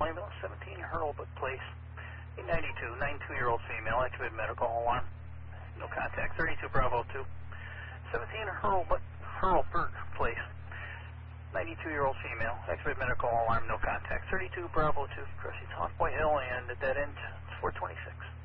Ambulance 17 Hurlbut Place. 892, 92-year-old female, activated medical alarm. No contact. 32 Bravo 2. 17 Hurlbut Place. 92-year-old female, activated medical alarm, no contact. 32 Bravo 2, crossing Hawkboy Hill, and at that end, it's 426.